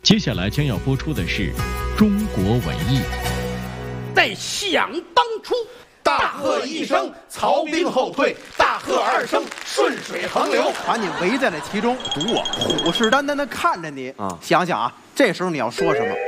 接下来将要播出的是中国文艺。 在想当初，大喝一声，曹兵后退；大喝二声，顺水横流。 把你围在了其中，堵我，虎视眈眈地看着你。想想啊，这时候你要说什么？